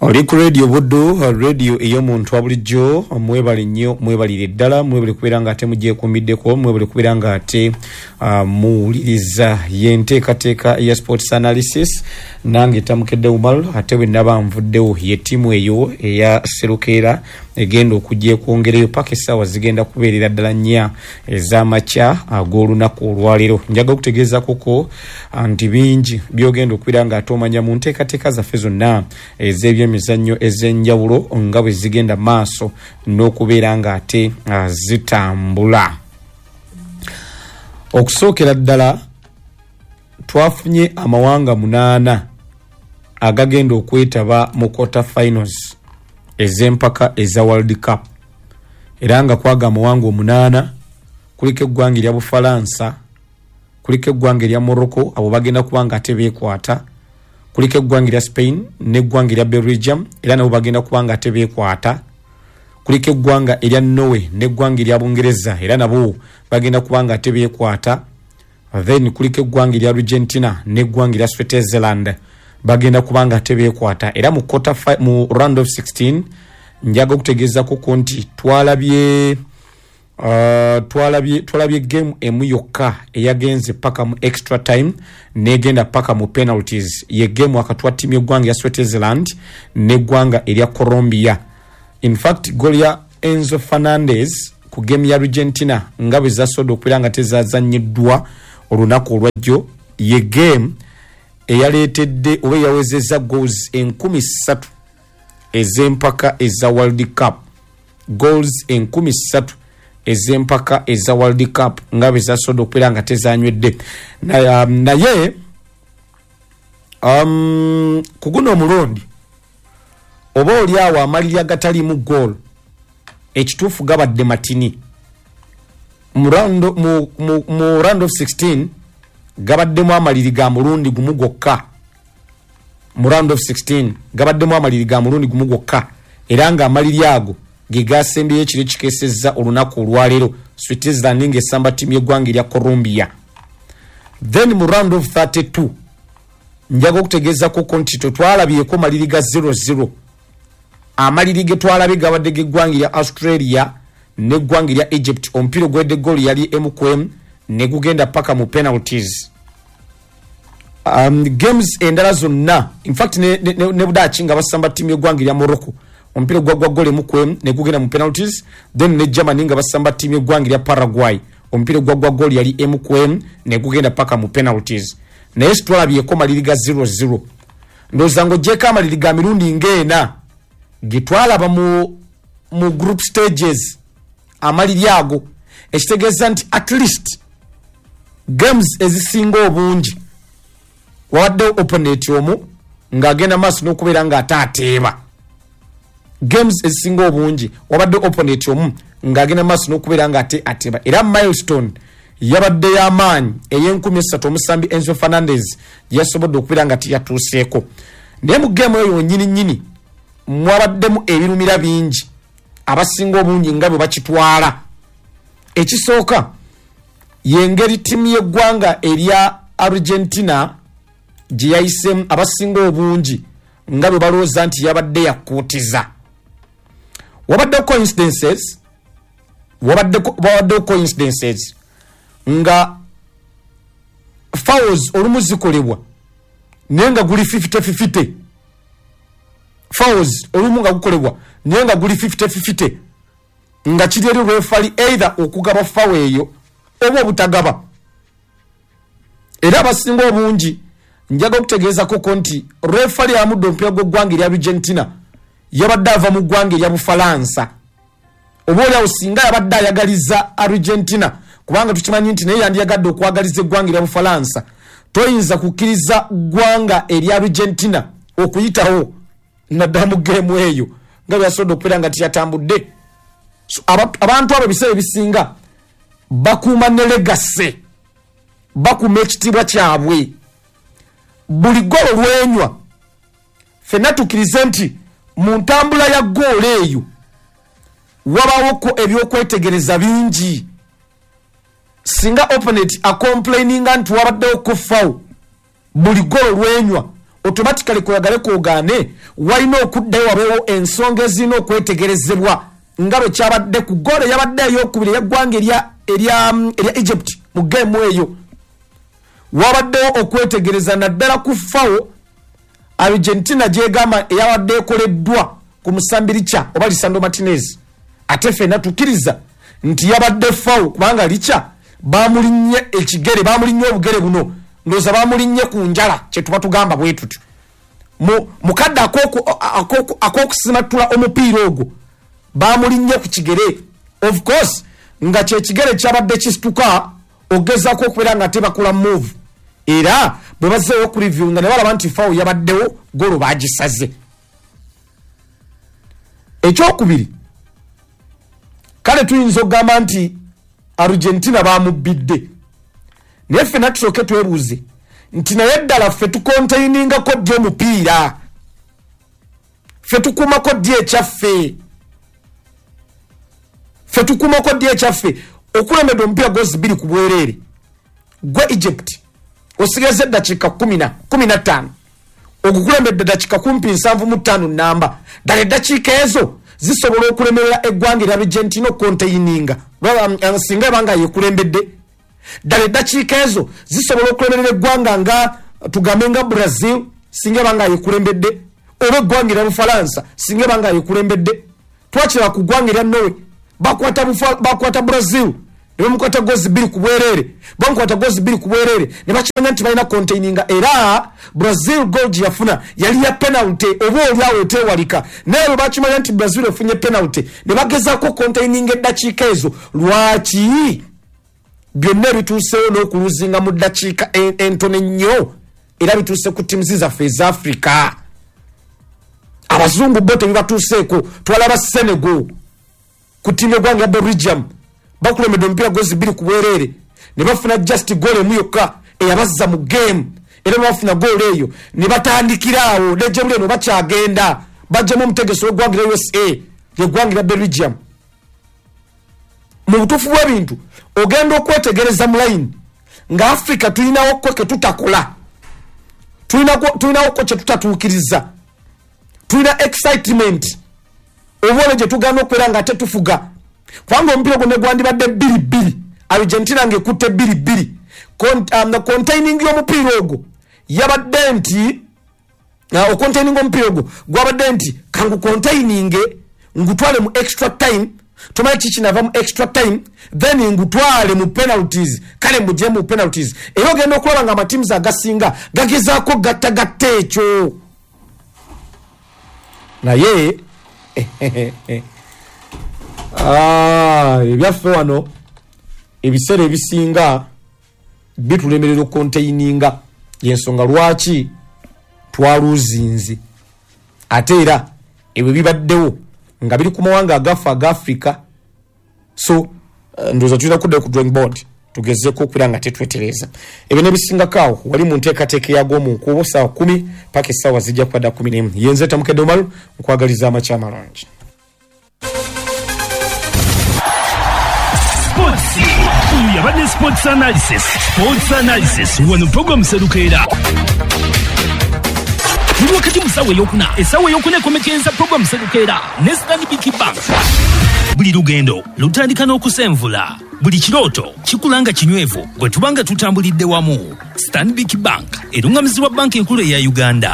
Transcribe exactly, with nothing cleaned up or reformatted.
Oli ku radio Buddu, radio eyo muntu abulijjo, mwebali nnyo, mwebalire ddala, mwebali kubeera nga ate mujje kumiddeko, mwebali kubeera nga ate uh, muwuliriza y'enteekateeka ya sports analysis. Nange tamukedde Umar, ate bwe naba nvuddewo ye ttiimu eyo eya Serukeera egenda okujja ekwongereyo paka essaawa zigenda kubeerera ddala nnya ez'amakya ag'olunaku olwaleero. Njaga okutegeeza koko nti bingi byogenda okubeera nga ate omanya mu nteekateeka zaffe zonna ez'ebyemizannyo ez'enjawulo nga bwe zigenda maaso n'okubeera nga ate uh, zitambula. Okusookera ddala twafunye amawanga munaana agagenda okwetaba mu quarter finals ez'empaka eza World Cup. Era nga kwaga amawanga omunaana kuliko eggwanga erya Bufalansa, kuliko eggwanga erya Morocco abo bagenda kuba nga ate beekwata, kuliko eggwanga erya Spain n'eggwanga erya Belgium era nabo bagenda kuba nga ate beekwata, kuliko eggwanga erya Norway n'eggwanga erya Bungereza era nabo bagenda kuba nga ate beekwata. Then kuliko eggwanga erya Argentina n'eggwanga erya Switzerland bagenda kuba nga ate beekwata. Era mu quarter fi- mu round of sixteen njaga okutegeeza kuko nti twalabye uh, twalabye twalabye game emu yokka eyagenze paka mu extra time negenda paka mu penalties. Ye game wakati wa timu y'eggwanga ya Switzerland n'eggwanga erya Colombia. In fact goal ya Enzo Fernandez ku game ya Argentina nga bwe zasoda okubeera nga tezazannyiddwa olunaku olwajjo, ye game eyaleetedde oba yawezezza goals enkumi ssatu ez'empaka eza World Cup. Goals enkumi ssatu ez'empaka eza World Cup nga bwe zasoda okubeera nga tezanywedde. Na, um, naye um, ku guno omulundi oba oli awo amaliri agatalimu goal ekituufu gabadde matini. Mu round, mu, mu, mu round of sixteen gabaddemu amaliri ga mulundi gumu gwokka. Mu round of sixteen gabaddemu amaliri ga mulundi gumu gwokka era nga amaliri ago ge gasembyeyo ekiro ekikeesezza olunaku olwaleero Switzerland ng'essamba ttiimu y'eggwanga erya Colombia. Then mu round of thirty-two njaga okutegeeza koko nti twalabyeko maliri ga zero zero. Amaliri ge twalabye gabadde g'eggwanga erya Australia n'eggwanga erya Egypt. Omupiira gwedde goal yali emu ku emu ne gugenda paka mu penalties. Um, games endala zonna in fact ne, ne, ne, ne budachi nga basamba timu y'eggwanga erya Morocco omupiira gwa gwa goal emu ku emu ne gugenda mu penalties. Then ne Germany nga basamba timu y'eggwanga erya Paraguay omupiira gwa gwa goal yali emu ku emu ne gugenda paka mu penalties. Naye twalabyeko maliri ga zero zero. Ndowooza ng'oggyeko amaliri ga mirundi ng'ena ge twalaba mu, mu group stages amaliri ago ekitegeeza nti at least games ezisinga obungi wadde opponent omu ng'agenda maaso n'okubeera ng'ate ateeba. Games ezisinga obungi wabadde opponent omu ng'agenda maaso n'okubeera ng'ate ateeba. Era milestone yabadde y'amaanyi ey'enkumi essatu omusambi Enzo Fernandez yasobodde okubeera nga teyatuuseeko. Naye mu game eyo nnyini nnyini mwabaddemu ebirumira bingi abasinga obungi nga bwe bakitwala. Ekisooka yengeri timu y'eggwanga erya Argentina gye yayisemu abasinga obungi nga bwe balowooza nti yabadde yakkuutiza. Wabadde coincidences wabadde wabadde coincidences nga fouls olumu zikolebwa naye nga guli fifty fifty. Fouls olumu nga gukolebwa naye nga guli fifty fifty nga kiri eri referee either okugaba foul eyo oba obutagaba. Era abasinga obungi njaga okutegeeza koko nti referee amudde omupiira gw'eggwanga erya Argentina yabadde ava mu ggwanga erya Bufalansa. Oba olyawo singa yabadde ayagaliza Argentina kubanga tukimanyi nti naye yandiyagadde okwagaliza eggwanga erya Bufalansa, toyinza kukkiriza ggwanga erya Argentina okuyitawo naddala mu geemu eyo nga byasobodde okubeera nga tiyatambudde. So, abantu abo ebiseera ebisinga bakuuma ne legase, bakuuma ekitiibwa kyabwe. Buli golo lwenywa ffenna tukkirize nti mu ntambula ya goolo eyo wabawoko ebyokwetegereza bingi. Singa opponent acomplaininga nti wabaddewo ko foul, buli golo lwenywa automatically kuyagale kugane walina okuddayo wabeewo ensonga ezina okwetegerezebwa ngalo kyabadde ku gole yabadde eyokubiri yaggwanga erya erya erya Egypt mu game eyo wabaddewo okwetegereza naddala ku fawo Argentina gyegamba eyabadde ekoleddwa ku Musambiricha oba Lisandro Martinez ate fena tukiriza nti yabadde fawo kubanga licha bamulinye ekigere bamulinye obugere buno ndoza bamulinye ku njala kye tuba tugamba bwe tutu mu mukadda akoko akoko akokusimatula omupiira ogwo bamulinye ku kigere of course nga kye kigere kyabadde kisituka ogezako okubera nga tebakula move era bwe bazzeewo ku review nga ne balaba nti fawo yabaddewo golo bagisaze ekyokubiri kale tuyinza okugamba nti Argentina bamubidde naye ffenna tusooke twebuuze nti naye ddala ffe tukonteiningako ddi omupiira ffe tukuumako ddi ekyaffe ffe tukuumako ddi ekyaffe okulembedde omupiira gozi bbiri ku bwereere gwe Egypt osigaze eddakiika kumi na ttaano ogukulembedde eddakiika kumpi nsanvu mu ttaano namba ddala eddakiika ezo zisobola okulemerera eggwanga erya Argentina okonteininga singa ebanga yekulembedde ddala eddakiika ezo zisobola okulemerera eggwanga nga tugambe nga Brazil singa ebanga yekulembedde oba eggwanga erya Bufalansa singa ebanga yekulembedde twakira ku ggwanga erya Norway bakwata bakwata Brazil ne bamukwata gozi bbiri ku bwereere bamukwata gozi bbiri ku bwereere ne bakimanya nti balina containinga era Brazil goal yafuna yali ya penalty oba oliawo etewalika naye bakimanya nti Brazil efunye penalty ne bagezaako containinga eddakiika ezo lwaki byonna bituusewo n'okuluzinga mu ddakiika entono ennyo era bituuse ku timu zaffe eza Africa abazungu bo tebibatuuseeko twalaba Senegal ku timu egwanga ya Belgium bakulemedde omupiira gozi bbiri ku bwereere ne bafuna just goal emu yokka eyabazza mu game era bafuna goal eyo ne batandikiraawo nejjemu leno bakyagenda bajjamu omutegeso w'eggwanga lya U S A yeggwanga lya Belgium mu butuufu bw'ebintu ogenda okwetegereza mu line nga Africa tulinawo ko ke tutakola tulinawo ko kye tutatuukiriza tulina excitement obwole gye tugana okubeera nga ate tufuga kubanga omupiira gwo ne gwandibadde bbiri bbiri Argentina ng'ekutte bbiri bbiri containing y'omupiira ogwo yabadde nti ocontaining omupiira ogwo gwabadde nti kangu containing ngutwale mu extra time tumanyi kikinava mu extra time then ngutwale mu penalties kale mujje mu penalties era ogenda okulaba nga amatiimu agasinga gagezaako gattagatta ekyo naye ah ebyaffe wano ebiseera ebisinga bitulemerera okonteininga yensonga lwaki twaluzinze ate era ebyo bibaddewo nga biri ku mawanga agafa aga Africa so uh, ndoza tulina kudda ku drawing board tugezeeko okubeera nga tetwetereza ebyo nebisingakaawo wali mu nteekateeka eyag'omu nkubo saawa kumi paka essaawa zijja kubadda kumi n'emu yenze Tamukedde Omalu nkwagaliza amakya amalungi yabadde sports analysis sports analysis wano program serukeera buli wakati mu ssaawa eyokuna essaawa eyokuna ekomekereza program serukeera ne Stanbic Bank buli lugendo lutandika n'okusenvula buli kirooto kikulanga kinywevu gwe tubanga tutambulidde wamu Stanbic Bank erungamizibwa banka enkulu eya Uganda